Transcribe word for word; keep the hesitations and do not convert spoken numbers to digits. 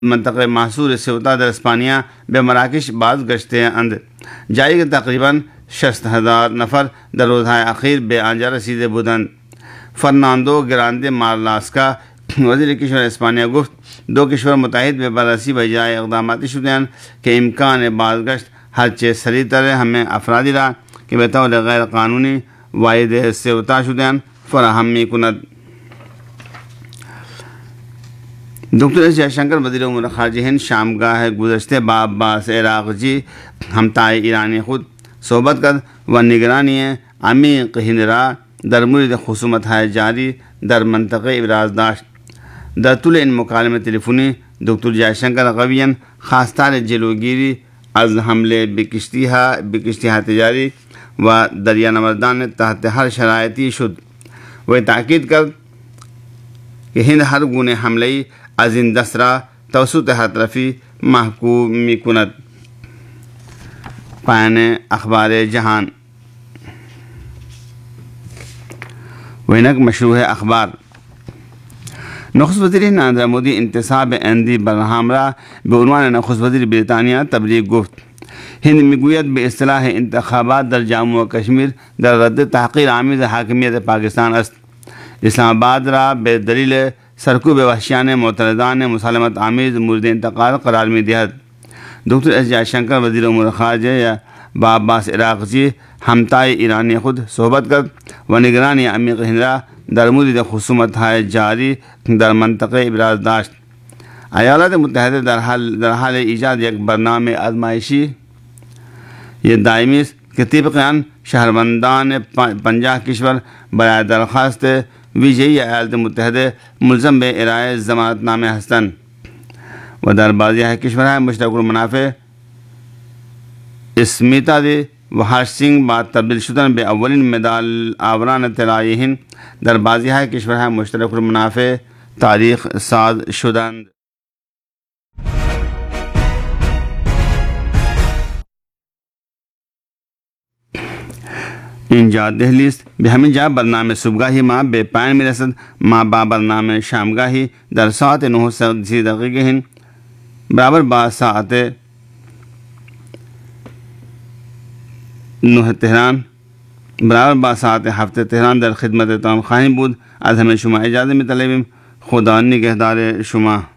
منطقه محصور سیوطا در اسپانیا به مراکش بازگشته اند، جایی که تقریباً شصت هزار نفر در روزهای اخیر به آنجا رسیده بودند. فرناندو گراندے مارلاسکا وزیر کشور اسپانیا گفت دو کشور متحد به بررسی و اجرای اقداماتی شدند که امکان بازگشت هرچه سریعتر همه افرادی را که به طور غیر قانونی وارد سیوطا شدند فراهم می‌کند. دکتر ایس جے شنکر وزیر امور خارجہ ہند شامگاہ گزشتہ با عباس عراقچی همتای ایرانی خود صحبت کرد و نگرانی عمیق هند را در مورد خصومت‌های جاری در منطقه ابراز داشت. در طول این مکالمه تلفنی دکتر جے شنکر قویاً خواستار جلوگیری از حمله به کشتی‌ها به کشتی‌های تجاری و دریانوردان تحت هر شرایطی شد و تاکید کرد که هند هر گونه حمله‌ای از این دست را توسط هر طرفی محکوم می‌کند. پایان اخبار جهان. و اینک مشروع اخبار. نخست وزیر نریندر مودی انتصاب اندی برهام را به عنوان نخست وزیر بریتانیا تبریک گفت. هند میگوید به اصطلاح انتخابات در جموں و کشمیر در رد تحقیر آمیز حاکمیت پاکستان است. اسلام آباد را به دلیل سرکوب وحشیانه معترضان مسالمت آمیز مورد انتقاد قرار می‌دهد. دکتر ایس جے شنکر وزیر امور خارجہ با عباس عراقچی همتای ایرانی خود صحبت کرد و نگرانی عمیق هند را در مورد خصومت‌های جاری در منطقه ابراز داشت. ایالات متحده در حال در حال ایجاد یک برنامه آزمایشی یہ دائمی است که طبق آن شهروندان پنجاه کشور برای درخواست ویژه‌ای ایالات متحده ملزم به ارائه ضمانتنامه هستند و در بعضی کشورهای مشترک المنافع اسمیتا دی و هرش سینگ با تبدیل شدن به اولین مدال آوران طلایی هند در بعضی کشورهای مشترک المنافع تاریخ ساز شدند. اینجا دہلی است. به همین جا برنامه صبحگاهی ما به پایان میرسد. ما با برنامه شامگاهی در ساعت نه و سی دقیقه هند برابر با ساعت نه تهران برابر با ساعت هفت تهران در خدمت تمام خواهیم بود. از همه شما اجازه می‌طلبیم. خدا نگهدار شما.